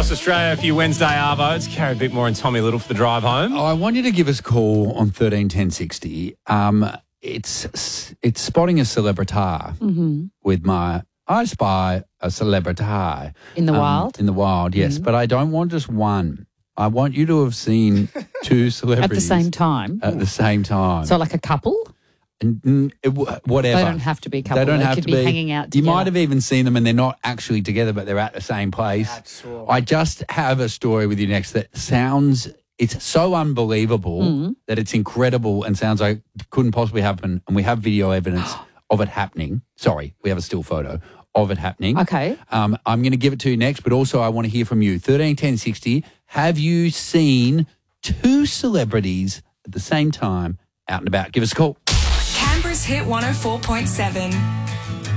across Australia, a few Wednesday arvos. Carrie Bickmore and Tommy Little for the drive home. I want you to give us a call on 131060. It's spotting a celebrity with my I spy a celebrity. In the wild? In the wild, yes. But I don't want just one. I want you to have seen two celebrities. At the same time? At the same time. So like a couple? Whatever. They don't have to be a couple. They don't They have could to be hanging out You together. might have even seen them and they're not actually together, but they're at the same place. I just have a story with you next that sounds, it's so unbelievable that it's incredible and sounds like it couldn't possibly happen. And we have video evidence of it happening. Sorry, we have a still photo of it happening. Okay. I'm going to give it to you next, but also I want to hear from you. 131060, have you seen two celebrities at the same time out and about? Give us a call. Canberra's Hit 104.7.